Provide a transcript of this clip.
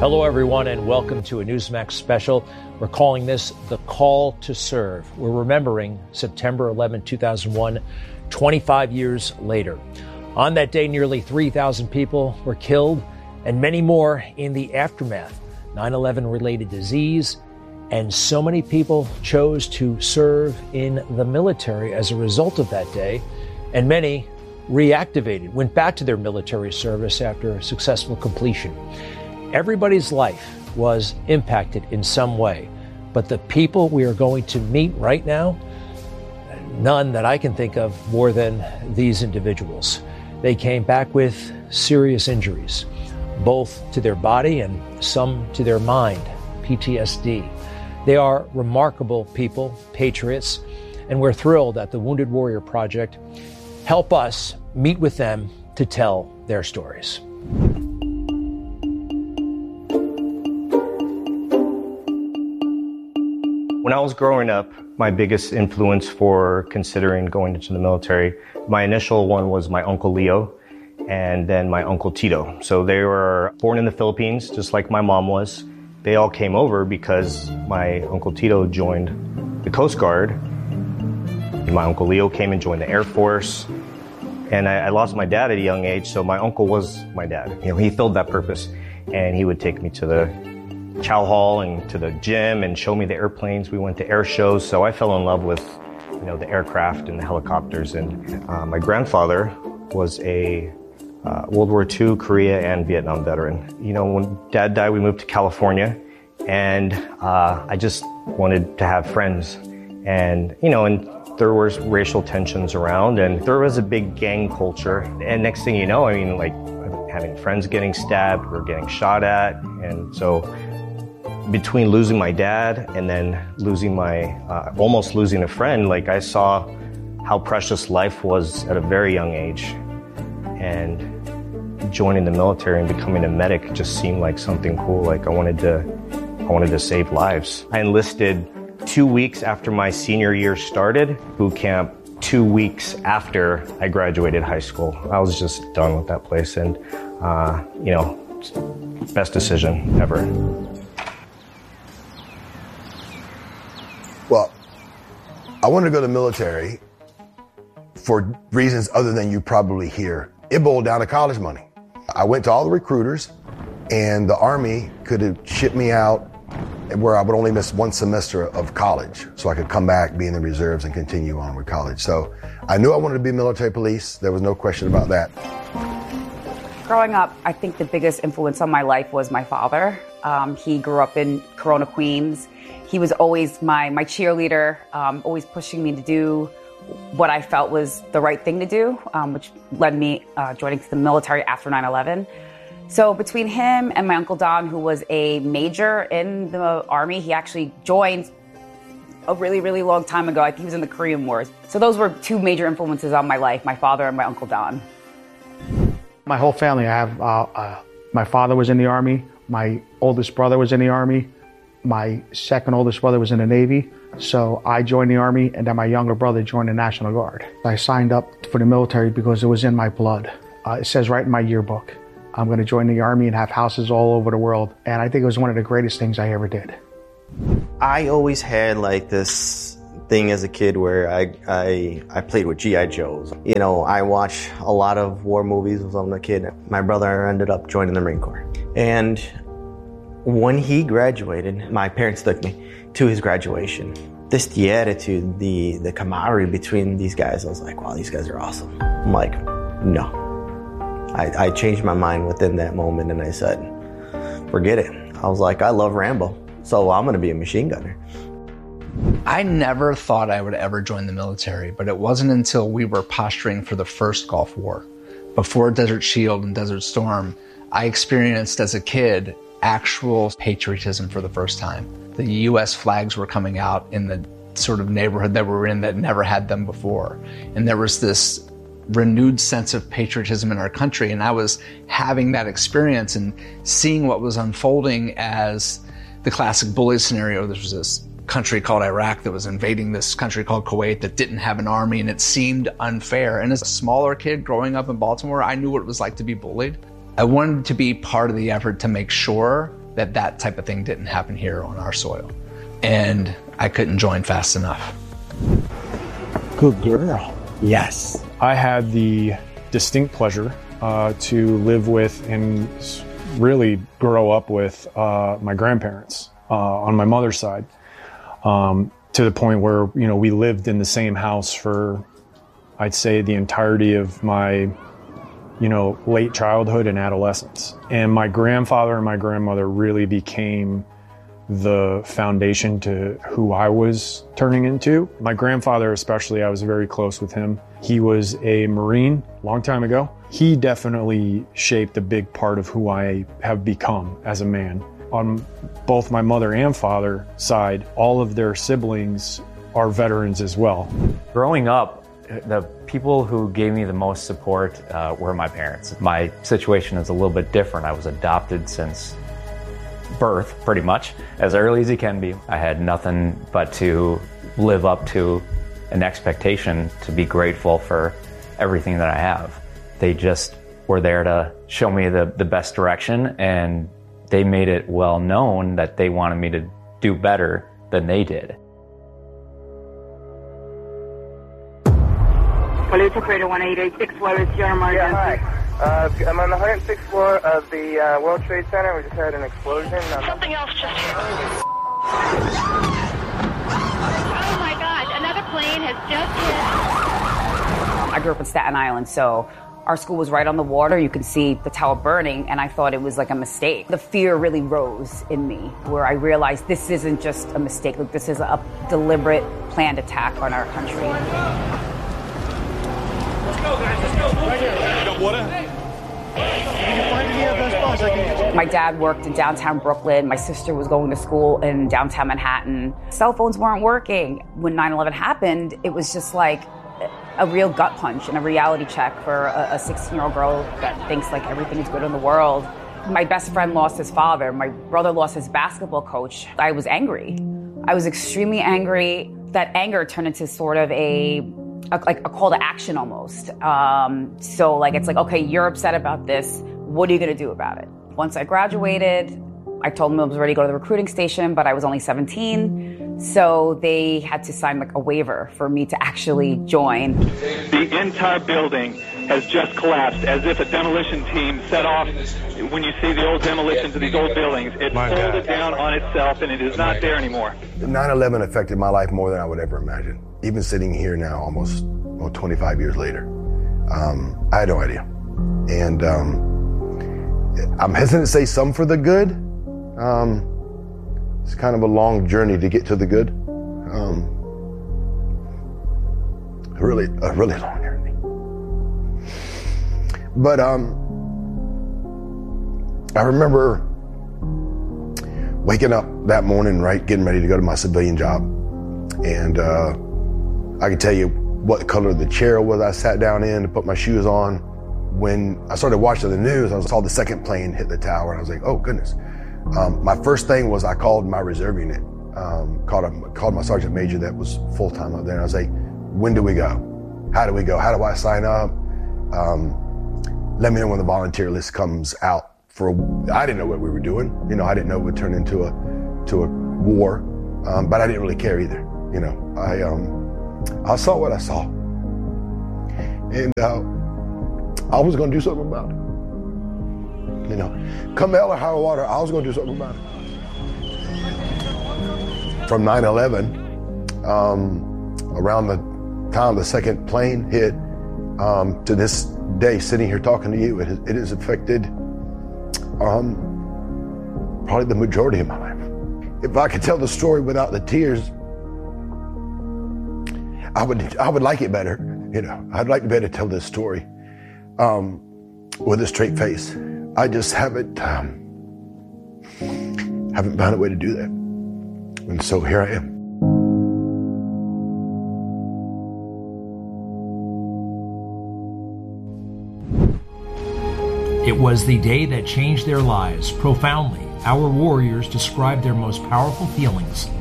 Hello, everyone, and welcome to a Newsmax special. We're calling this The Call to Serve. We're remembering September 11, 2001, 25 years later. On that day, nearly 3,000 people were killed and many more in the aftermath. 9/11 related disease, and so many people chose to serve in the military as a result of that day, and many reactivated, went back to their military service after successful completion. Everybody's life was impacted in some way, but the people we are going to meet right now, none that I can think of more than these individuals. They came back with serious injuries, both to their body and some to their mind, PTSD. They are remarkable people, patriots, and we're thrilled that the Wounded Warrior Project help us meet with them to tell their stories. When I was growing up, my biggest influence for considering going into the military, my initial one was my Uncle Leo and then my Uncle Tito. So they were born in the Philippines, just like my mom was. They all came over because my Uncle Tito joined the Coast Guard. My Uncle Leo came and joined the Air Force. And I lost my dad at a young age, so my uncle was my dad. He filled that purpose. And he would take me to the chow hall and to the gym and show me the airplanes. We went to air shows, so I fell in love with, the aircraft and the helicopters. And my grandfather was a World War II, Korea, and Vietnam veteran. When Dad died, we moved to California, and I just wanted to have friends. And there was racial tensions around, and there was a big gang culture. And next thing you know, having friends getting stabbed or getting shot at, and so between losing my dad and then losing almost losing a friend, I saw how precious life was at a very young age. And joining the military and becoming a medic just seemed like something cool. I wanted to save lives. I enlisted 2 weeks after my senior year started, boot camp 2 weeks after I graduated high school. I was just done with that place, and best decision ever. Well, I wanted to go to the military for reasons other than you probably hear. It boiled down to college money. I went to all the recruiters, and the Army could have shipped me out where I would only miss one semester of college, so I could come back, be in the reserves, and continue on with college. So I knew I wanted to be military police. There was no question about that. Growing up, I think the biggest influence on my life was my father. He grew up in Corona, Queens. He was always my cheerleader, always pushing me to do what I felt was the right thing to do, which led me joining the military after 9/11. So between him and my Uncle Don, who was a major in the Army, he actually joined a really, really long time ago. I think he was in the Korean Wars. So those were two major influences on my life, my father and my Uncle Don. My whole family, I have, my father was in the Army, my oldest brother was in the Army, my second oldest brother was in the Navy. So I joined the Army, and then my younger brother joined the National Guard. I signed up for the military because it was in my blood. It says right in my yearbook, I'm going to join the Army and have houses all over the world. And I think it was one of the greatest things I ever did. I always had this thing as a kid where I played with G.I. Joes. I watched a lot of war movies when I was a kid. My brother ended up joining the Marine Corps. And when he graduated, my parents took me to his graduation. The attitude, the camaraderie between these guys, I was like, wow, these guys are awesome. I'm like, no. I changed my mind within that moment, and I said, forget it. I was like, I love Rambo, so I'm gonna be a machine gunner. I never thought I would ever join the military, but it wasn't until we were posturing for the first Gulf War. Before Desert Shield and Desert Storm, I experienced as a kid actual patriotism for the first time. The U.S. flags were coming out in the sort of neighborhood that we're in that never had them before. And there was this renewed sense of patriotism in our country. And I was having that experience and seeing what was unfolding as the classic bully scenario. There was this country called Iraq that was invading this country called Kuwait that didn't have an army, and it seemed unfair. And as a smaller kid growing up in Baltimore, I knew what it was like to be bullied. I wanted to be part of the effort to make sure that that type of thing didn't happen here on our soil. And I couldn't join fast enough. Good girl. Yes. I had the distinct pleasure to live with and really grow up with my grandparents on my mother's side, to the point where, you know, we lived in the same house for, I'd say, the entirety of my, you know, late childhood and adolescence. And my grandfather and my grandmother really became the foundation to who I was turning into. My grandfather especially, I was very close with him. He was a Marine a long time ago. He definitely shaped a big part of who I have become as a man. On both my mother and father side, all of their siblings are veterans as well. Growing up, the people who gave me the most support were my parents. My situation is a little bit different. I was adopted since birth, pretty much, as early as you can be. I had nothing but to live up to an expectation to be grateful for everything that I have. They just were there to show me the best direction, and they made it well known that they wanted me to do better than they did. Police operator 1886, where is your emergency? Yeah, hi. I'm on the 106th floor of the World Trade Center. We just had an explosion. Something else just hit. Oh my God, another plane has just hit. I grew up in Staten Island, so our school was right on the water. You could see the tower burning, and I thought it was like a mistake. The fear really rose in me, where I realized this isn't just a mistake. Like, this is a deliberate, planned attack on our country. Let's go, guys. Let's go. Right here. You got water? My dad worked in downtown Brooklyn. My sister was going to school in downtown Manhattan. Cell phones weren't working. When 9/11 happened, it was just like a real gut punch and a reality check for a 16-year-old girl that thinks like everything is good in the world. My best friend lost his father. My brother lost his basketball coach. I was angry. I was extremely angry. That anger turned into sort of a call to action almost. So like, it's like, okay, you're upset about this. What are you gonna do about it? Once I graduated, I told them I was ready to go to the recruiting station, but I was only 17. So they had to sign like a waiver for me to actually join. The entire building has just collapsed as if a demolition team set off. When you see the old demolitions of these old buildings, it folded down on itself and it is not there anymore. 9/11 affected my life more than I would ever imagine. Even sitting here now, almost 25 years later, I had no idea. And I'm hesitant to say some for the good. It's kind of a long journey to get to the good. A really long journey. But I remember waking up that morning, right, getting ready to go to my civilian job. And I can tell you what color the chair was I sat down in to put my shoes on. When I started watching the news, I saw the second plane hit the tower, and I was like, oh, goodness. My first thing was I called my reserve unit, called my sergeant major that was full-time up there, and I was like, when do we go? How do we go? How do I sign up? Let me know when the volunteer list comes out. I didn't know what we were doing. You know, I didn't know it would turn into a war, but I didn't really care either. You know, I saw what I saw, and I was going to do something about it. You know, come hell or high water, I was going to do something about it. From 9/11, around the time the second plane hit, to this day, sitting here talking to you, it has affected probably the majority of my life. If I could tell the story without the tears, I would like it better. You know, I'd like to be able to tell this story with a straight face. I just haven't found a way to do that. And so here I am. It was the day that changed their lives profoundly. Our warriors described their most powerful feelings